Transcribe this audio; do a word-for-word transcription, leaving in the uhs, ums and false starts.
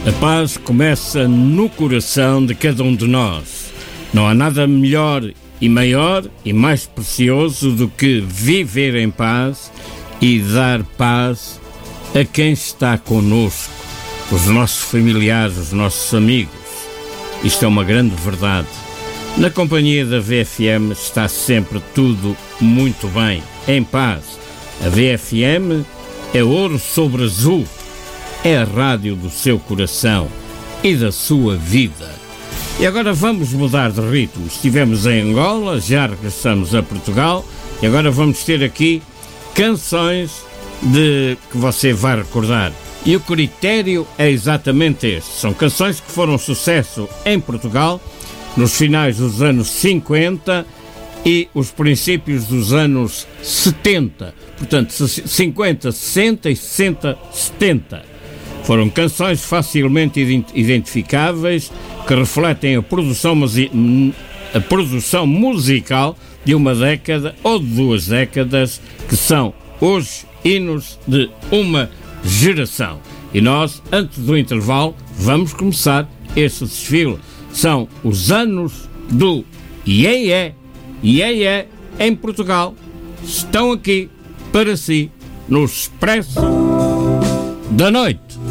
A paz começa no coração de cada um de nós. Não há nada melhor e maior e mais precioso do que viver em paz e dar paz a quem está connosco, os nossos familiares, os nossos amigos. Isto é uma grande verdade. Na companhia da V F M está sempre tudo muito bem, em paz. A V F M é ouro sobre azul. É a rádio do seu coração e da sua vida. E agora vamos mudar de ritmo. Estivemos em Angola, já regressamos a Portugal e agora vamos ter aqui canções de que você vai recordar. E o critério é exatamente este. São canções que foram sucesso em Portugal nos finais dos anos cinquenta e os princípios dos anos setenta. Portanto, cinquenta, sessenta e sessenta, setenta. Foram canções facilmente identificáveis que refletem a produção, a produção musical de uma década ou de duas décadas, que são hoje hinos de uma geração. E nós, antes do intervalo, vamos começar este desfile. São os anos do Iê Iê, Iê em Portugal. Estão aqui para si no Expresso da Noite.